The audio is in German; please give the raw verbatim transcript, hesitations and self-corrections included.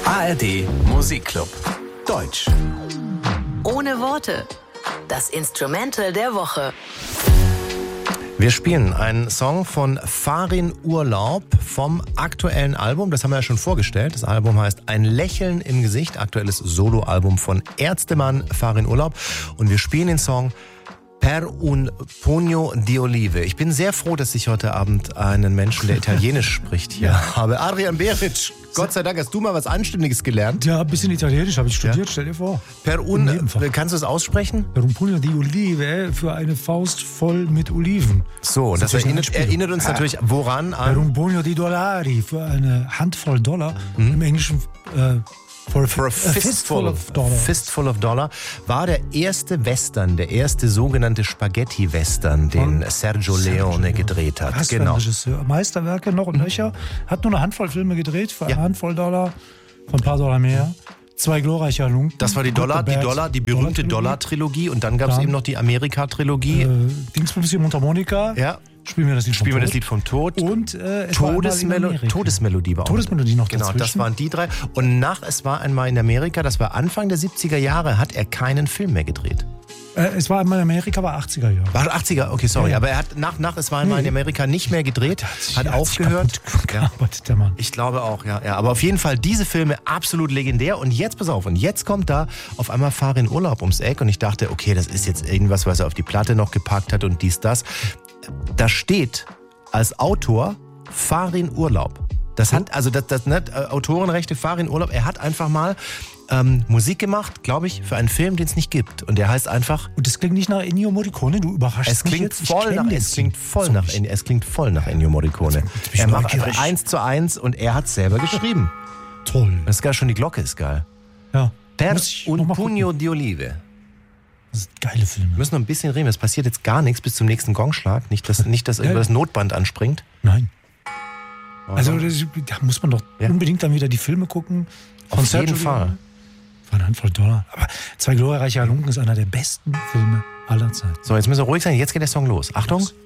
A R D Musikclub Deutsch. Ohne Worte. Das Instrumental der Woche. Wir spielen einen Song von Farin Urlaub vom aktuellen Album. Das haben wir ja schon vorgestellt. Das Album heißt Ein Lächeln im Gesicht. Aktuelles Soloalbum von Ärztemann Farin Urlaub. Und wir spielen den Song Per un pugno di olive. Ich bin sehr froh, dass ich heute Abend einen Menschen, der Italienisch spricht, hier ja. habe. Adrian Beric, Gott sei Dank hast du mal was Anständiges gelernt. Ja, ein bisschen Italienisch habe ich studiert, ja. Stell dir vor. Per un, kannst du es aussprechen? Per un pugno di olive, für eine Faust voll mit Oliven. So, und das, das erinnert, erinnert uns ja. natürlich woran an? Per un pugno di dollari, für eine Handvoll Dollar. Mhm. Im Englischen äh, For a, For a fistful, fistful, of dollar. fistful of Dollar war der erste Western, der erste sogenannte Spaghetti-Western, den Von Sergio Leone gedreht hat. Was genau. Regisseur. Meisterwerke noch und nöcher. Hat nur eine Handvoll Filme gedreht für ja. eine Handvoll Dollar, von ein paar Dollar mehr. Zwei glorreiche Halunken. Das war die Dollar, die Dollar, die berühmte Dollar-Trilogie. Und dann gab es eben noch die Amerika-Trilogie. Äh, Dingsbums Mundharmonika. Ja. Spielen wir das Lied vom Spielen Tod. wir das Lied vom Tod. Und äh, es Todesmelo- war Todesmelodie war auch. Todesmelodie noch Genau, dazwischen. das waren die drei. Und nach Es war einmal in Amerika, das war Anfang der siebziger Jahre, hat er keinen Film mehr gedreht. Äh, es war einmal in Amerika, war achtziger Jahre. War achtziger, okay, sorry. Ja. Aber er hat nach, nach Es war einmal in Amerika nicht mehr gedreht, hat, hat, hat aufgehört. Ja. Der Mann. Ich glaube auch, ja, ja. Aber auf jeden Fall diese Filme absolut legendär. Und jetzt, pass auf, und jetzt kommt da auf einmal Farin Urlaub ums Eck. Und ich dachte, okay, das ist jetzt irgendwas, was er auf die Platte noch gepackt hat und dies, das. Da steht als Autor Farin Urlaub. Das hat, also das, das ne, Autorenrechte Farin Urlaub, er hat einfach mal ähm, Musik gemacht, glaube ich, für einen Film, den es nicht gibt. Und der heißt einfach... Und das klingt nicht nach Ennio Morricone, du überraschst es klingt mich jetzt. Voll nach, es klingt voll nach, es klingt voll nach Ennio Morricone. Er macht einfach eins zu eins und er hat es selber geschrieben. Toll. Das ist geil, schon die Glocke ist geil. Ja. Per un pugno di olive. Das sind geile Filme. Wir müssen noch ein bisschen reden. Es passiert jetzt gar nichts bis zum nächsten Gongschlag. Nicht, dass, nicht, dass irgendwo das Notband anspringt. Nein. Also das, da muss man doch ja. unbedingt dann wieder die Filme gucken. Auf jeden Sergio Fall. Von eine Handvoll Dollar. Aber Zwei glorreiche Halunken ist einer der besten Filme aller Zeiten. So, jetzt müssen wir ruhig sein. Jetzt geht der Song los. Achtung. Los.